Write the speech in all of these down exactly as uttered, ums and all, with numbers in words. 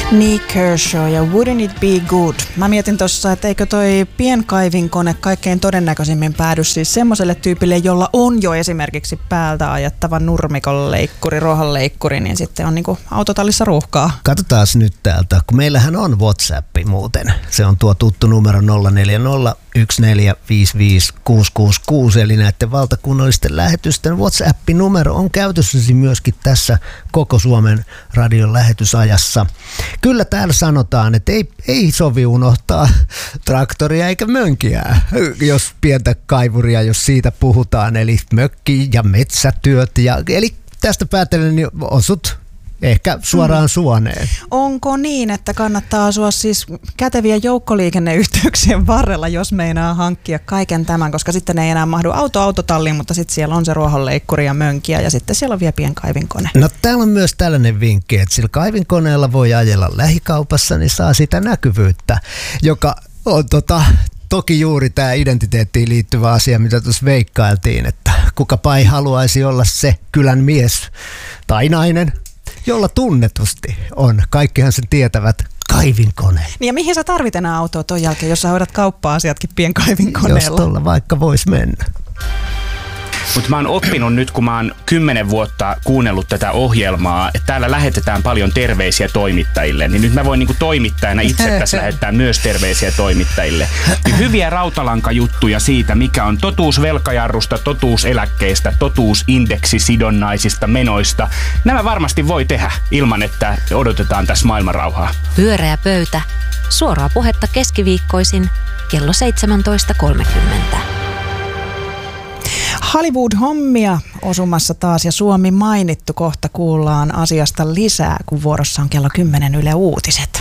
Nick Kershaw ja Wouldn't It Be Good. Mä mietin tossa, että eikö toi pienkaivinkone kaikkein todennäköisimmin päädy siis semmoiselle tyypille, jolla on jo esimerkiksi päältä ajettava nurmikon leikkuri, ruohonleikkuri, niin sitten on niinku autotallissa ruuhkaa. Katsotaan nyt täältä, kun meillähän on WhatsApp muuten. Se on tuo tuttu numero nolla neljä nolla yksi neljä viisi viisi kuusi kuusi kuusi, eli näiden valtakunnallisten lähetysten WhatsApp-numero on käytössäsi myöskin tässä koko Suomen radion lähetysajassa. Kyllä täällä sanotaan, että ei, ei sovi unohtaa traktoria eikä mönkiä, jos pientä kaivuria, jos siitä puhutaan, eli mökki- ja metsätyöt. Ja, eli tästä päätellen niin osut ehkä suoraan suoneen. Onko niin, että kannattaa asua siis käteviä joukkoliikenneyhteyksien varrella, jos meinaa hankkia kaiken tämän, koska sitten ei enää mahdu auto autotalliin, mutta sitten siellä on se ruohonleikkuri ja mönkiä ja sitten siellä on vielä pienkaivinkone. No täällä on myös tällainen vinkki, että sillä kaivinkoneella voi ajella lähikaupassa, niin saa sitä näkyvyyttä, joka on tota... Toki juuri tämä identiteettiin liittyvä asia, mitä tuossa veikkailtiin, että kukapa ei haluaisi olla se kylän mies tai nainen, jolla tunnetusti on. Kaikkihan sen tietävät kaivinkone. Niin ja mihin sä tarvit enää autoa ton jälkeen, jos sä hoidat kauppa-asiatkin pienkaivinkoneella? Jos tuolla vaikka vois mennä. Mutta mä oon oppinut nyt, kun mä oon kymmenen vuotta kuunnellut tätä ohjelmaa, että täällä lähetetään paljon terveisiä toimittajille, niin nyt mä voin niinku toimittajana itse tässä lähettää myös terveisiä toimittajille. Niin hyviä rautalankajuttuja siitä, mikä on totuus velkajarrusta, totuus eläkkeistä, totuus indeksisidonnaisista menoista. Nämä varmasti voi tehdä ilman, että odotetaan tässä maailmanrauhaa. Pyöreä pöytä. Suoraa puhetta keskiviikkoisin kello seitsemäntoista kolmekymmentä. Hollywood-hommia osumassa taas ja Suomi mainittu, kohta kuullaan asiasta lisää, kun vuorossa on kello kymmenen Yle Uutiset.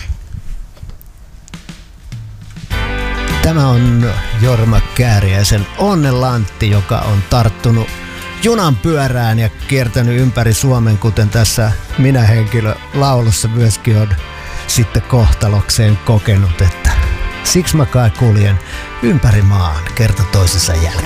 Tämä on Jorma Kääriäisen Onnenlantti, joka on tarttunut junan pyörään ja kiertänyt ympäri Suomen, kuten tässä minä henkilö laulussa myöskin on sitten kohtalokseen kokenut, että siksi mä kai kuljen ympäri maan kerta toisensa jälkeen.